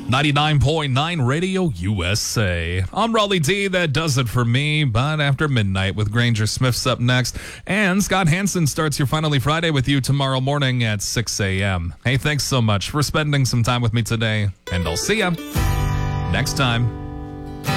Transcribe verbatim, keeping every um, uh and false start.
ninety-nine point nine Radio U S A. I'm Raleigh D. That does it for me. But after midnight with Granger Smith's up next. And Scott Hansen starts your Finally Friday with you tomorrow morning at six a.m. Hey, thanks so much for spending some time with me today. And I'll see ya next time.